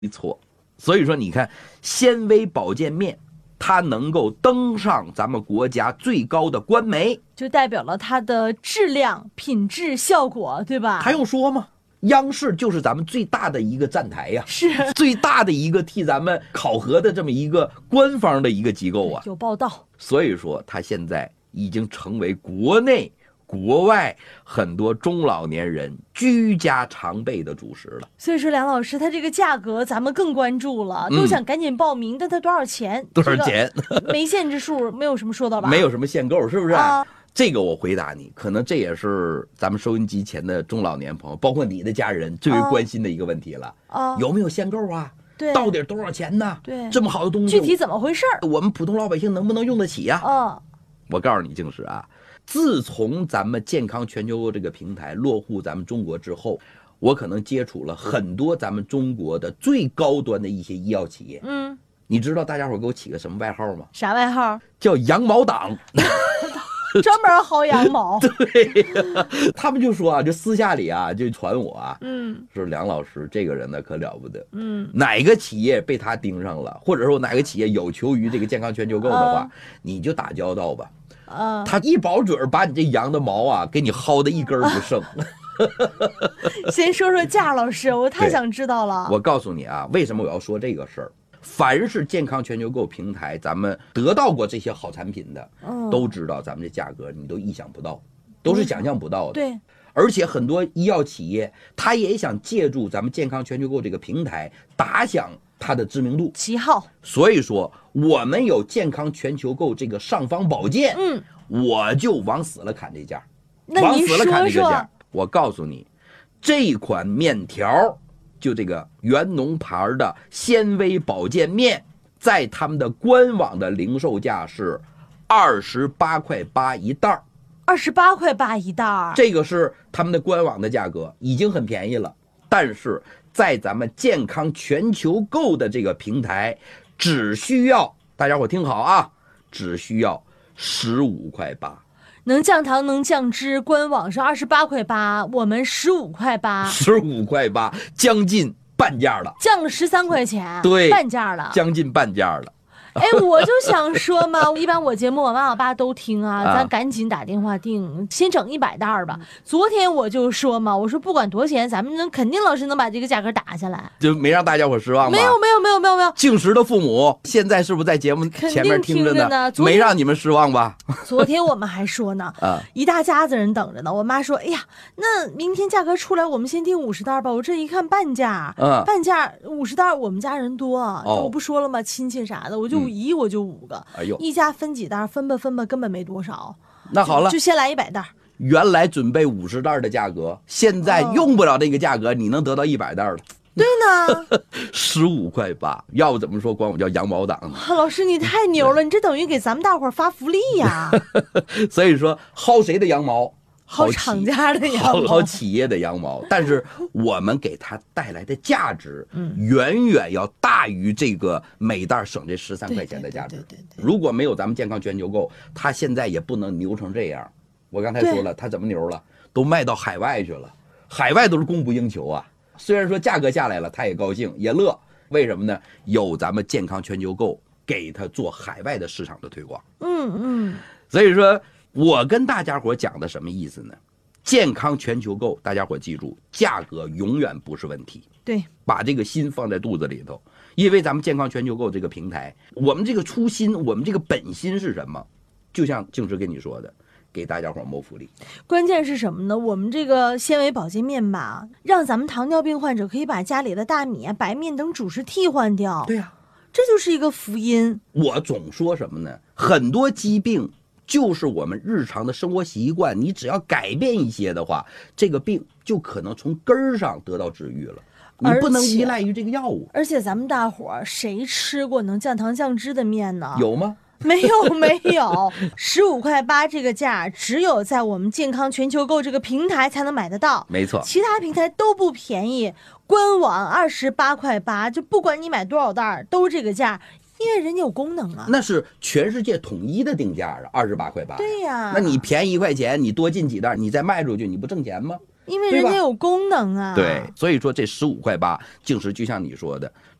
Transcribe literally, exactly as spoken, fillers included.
没错。所以说你看纤维保健面它能够登上咱们国家最高的官媒， 就代表了它的质量、品质、效果，对吧？ 还用说吗？央视就是咱们最大的一个站台呀、啊， 是最大的一个替咱们考核的这么一个官方的一个机构啊。 有报道。所以说它现在已经成为国内国外很多中老年人居家常备的主食了。 所以说梁老师，它这个价格咱们更关注了，都想赶紧报名。嗯、但它多少钱？ 多少钱？ 这个、没限制数，没有什么说到吧？ 没有什么限购，是不是？ 啊， 这个我回答你，可能这也是咱们收音机前的中老年朋友，包括你的家人最为关心的一个问题了。啊，有没有限购啊？ 对， 到底多少钱呢？ 对， 这么好的东西， 具体怎么回事？ 我们普通老百姓能不能用得起呀、 啊？啊， 我告诉你，静时啊。自从咱们健康全球购这个平台落户咱们中国之后，我可能接触了很多咱们中国的最高端的一些医药企业。 嗯， 你知道大家伙给我起个什么外号吗？ 啥外号？ 叫羊毛党。 专门薅羊毛。 对、啊，他们就说啊，就私下里啊，就传我啊， 嗯， 说梁老师这个人呢可了不得， 嗯， 哪个企业被他盯上了，或者说哪个企业有求于这个健康全球购的话，啊、你就打交道吧。 啊， 他一保准把你这羊的毛啊给你薅的一根不剩。 先说说价，老师，我太想知道了。 我告诉你啊，为什么我要说这个事儿？凡是健康全球购平台咱们得到过这些好产品的，嗯、都知道咱们这价格你都意想不到，都是想象不到的。 对， 而且很多医药企业他也想借助咱们健康全球购这个平台打响它的知名度旗号。 所以说我们有健康全球购这个尚方宝剑， 嗯， 我就往死了砍这价， 往死了砍这个价。 说我告诉你，这款面条就这个元农牌的纤维保健面，在他们的官网的零售价是二十八块八一袋二十八块八一袋， 这个是他们的官网的价格，已经很便宜了。但是在咱们健康全球购的这个平台，只需要大家伙听好啊，只需要十五块八。 能降糖能降脂，官网是二十八块八，我们十五块八， 十五块八，将近半价了， 降了十三块钱， 对， 半价了， 将近半价了。 哎，我就想说嘛，一般我节目我妈我爸都听啊，咱赶紧打电话订，先整一百袋吧。昨天我就说嘛，我说不管多少钱，咱们能肯定老师能把这个价格打下来， 就没让大家伙失望吧？ 没有没有没有没有没有。 静时的父母现在是不是在节目前面听着 呢, 呢没让你们失望吧？ 昨天我们还说呢，啊，一大家子人等着呢。我妈说，哎呀，那明天价格出来，我们先订五十袋吧。我这一看半价，嗯，半价五十袋，我们家人多，哦，我不说了吗？亲戚啥的，我就。一我就五个，哎呦，一家分几袋，分吧分吧，根本没多少。 那好了， 就, 就先来一百袋。 原来准备五十袋的价格，现在用不了这个价格，哦、你能得到一百袋了。 对呢， 十五块八，要不怎么说管我叫羊毛党呢？ 老师你太牛了，你这等于给咱们大伙儿发福利呀！ 所以说薅谁的羊毛？ 薅厂家的羊毛， 薅企业的羊毛，但是我们给它带来的价值，嗯，远远要大于这个每袋省这十三块钱的价值。 对对对对对， 如果没有咱们健康全球购，它现在也不能牛成这样。我刚才说了，它怎么牛了？都卖到海外去了，海外都是供不应求啊。虽然说价格下来了，他也高兴也乐，为什么呢？有咱们健康全球购给他做海外的市场的推广。 嗯嗯， 所以说。我跟大家伙讲的什么意思呢？健康全球购，大家伙记住，价格永远不是问题。 对， 把这个心放在肚子里头，因为咱们健康全球购这个平台，我们这个初心，我们这个本心是什么？就像静时跟你说的，给大家伙谋福利。 关键是什么呢？我们这个纤维保健面吧，让咱们糖尿病患者可以把家里的大米啊、白面等主食替换掉。 对呀、啊， 这就是一个福音。 我总说什么呢？很多疾病。就是我们日常的生活习惯，你只要改变一些的话，这个病就可能从根儿上得到治愈了。你不能依赖于这个药物。 而且咱们大伙儿谁吃过能降糖降脂的面呢？ 有吗？ 没有没有，十五块八这个价，只有在我们健康全球购这个平台才能买得到。 没错， 其他平台都不便宜。官网二十八块八，就不管你买多少袋都这个价。因为人家有功能啊， 那是全世界统一的定价啊，二十八块八。 对呀、啊， 那你便宜一块钱，你多进几袋，你再卖出去，你不挣钱吗？ 因为人家有功能啊。 对，所以说这十五块八，净是就像你说的，